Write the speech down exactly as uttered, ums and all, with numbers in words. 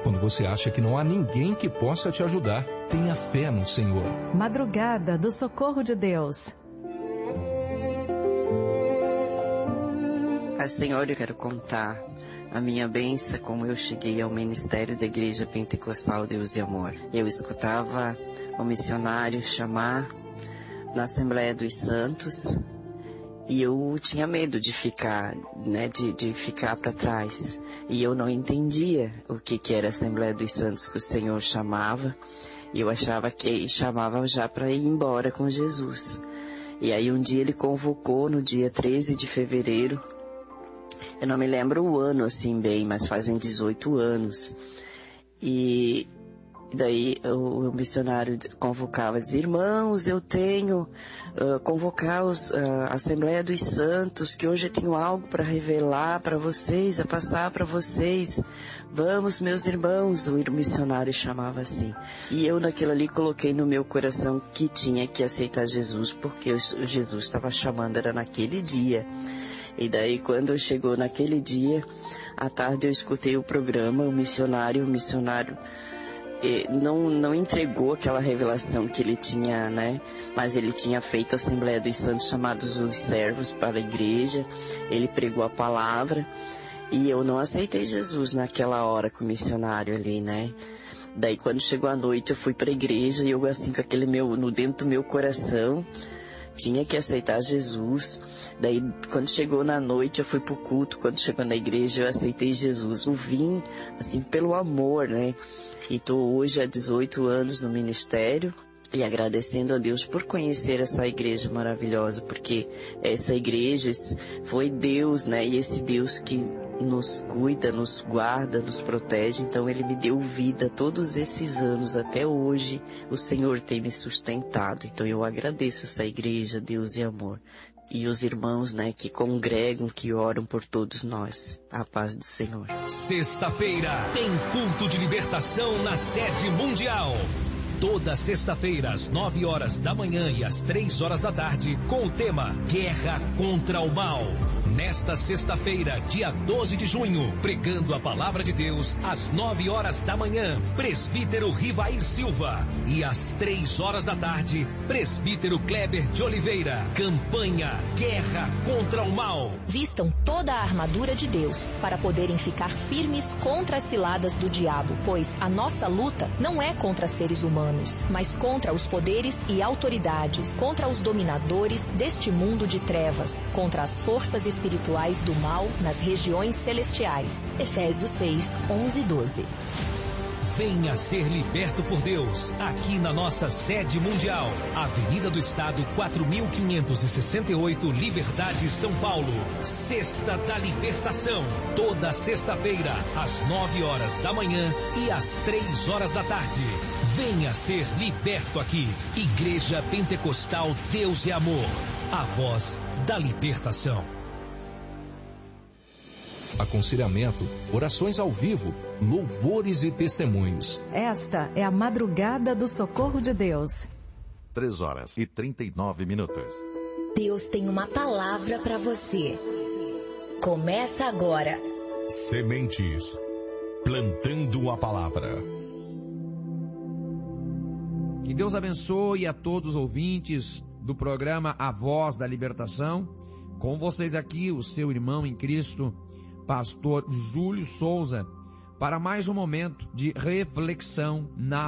Quando você acha que não há ninguém que possa te ajudar, tenha fé no Senhor. Madrugada do Socorro de Deus. A Senhora, eu quero contar a minha bênção, como eu cheguei ao ministério da Igreja Pentecostal Deus e Amor. Eu escutava o missionário chamar na Assembleia dos Santos e eu tinha medo de ficar, né, de, de ficar para trás. E eu não entendia o que, que era a Assembleia dos Santos que o Senhor chamava. E eu achava que ele chamava já para ir embora com Jesus. E aí um dia ele convocou no dia treze de fevereiro. Eu não me lembro o ano assim bem, mas fazem dezoito anos. E daí o, o missionário convocava, dizia, irmãos, eu tenho uh, convocar os, uh, a Assembleia dos Santos, que hoje eu tenho algo para revelar para vocês, a passar para vocês. Vamos, meus irmãos, o missionário chamava assim. E eu naquilo ali coloquei no meu coração que tinha que aceitar Jesus, porque Jesus estava chamando, era naquele dia. E daí quando chegou naquele dia, à tarde eu escutei o programa, o missionário, o missionário eh, não, não entregou aquela revelação que ele tinha, né? Mas ele tinha feito a Assembleia dos Santos chamados os servos para a igreja, ele pregou a palavra e eu não aceitei Jesus naquela hora com o missionário ali, né? Daí quando chegou a noite eu fui para a igreja e eu assim com aquele meu, no dentro do meu coração, tinha que aceitar Jesus. Daí, quando chegou na noite, eu fui pro culto. Quando chegou na igreja, eu aceitei Jesus. Eu vim, assim, pelo amor, né? E tô hoje há dezoito anos no ministério e agradecendo a Deus por conhecer essa igreja maravilhosa, porque essa igreja foi Deus, né? E esse Deus que nos cuida, nos guarda, nos protege. Então Ele me deu vida todos esses anos, até hoje o Senhor tem me sustentado. Então eu agradeço essa igreja, Deus e Amor. E os irmãos, né, que congregam, que oram por todos nós. A paz do Senhor. Sexta-feira tem culto de libertação na sede mundial. Toda sexta-feira, às nove horas da manhã e às três horas da tarde, com o tema Guerra contra o Mal. Nesta sexta-feira, dia doze de junho, pregando a palavra de Deus, às nove horas da manhã, presbítero Rivair Silva. E às três horas da tarde, presbítero Kleber de Oliveira. Campanha Guerra contra o Mal. Vistam toda a armadura de Deus para poderem ficar firmes contra as ciladas do diabo, pois a nossa luta não é contra seres humanos, mas contra os poderes e autoridades, contra os dominadores deste mundo de trevas, contra as forças espirituais do mal nas regiões celestiais. Efésios seis, onze e doze. Venha ser liberto por Deus, aqui na nossa sede mundial. Avenida do Estado, quatro mil quinhentos e sessenta e oito, Liberdade, São Paulo. Sexta da Libertação. Toda sexta-feira, às nove horas da manhã e às três horas da tarde. Venha ser liberto aqui. Igreja Pentecostal Deus é Amor. A voz da libertação. Aconselhamento, orações ao vivo, louvores e testemunhos. Esta é a Madrugada do Socorro de Deus. Três horas e trinta e nove minutos. Deus tem uma palavra para você. Começa agora. Sementes. Plantando a palavra. Que Deus abençoe a todos os ouvintes do programa A Voz da Libertação. Com vocês aqui, o seu irmão em Cristo, Pastor Júlio Souza, para mais um momento de reflexão na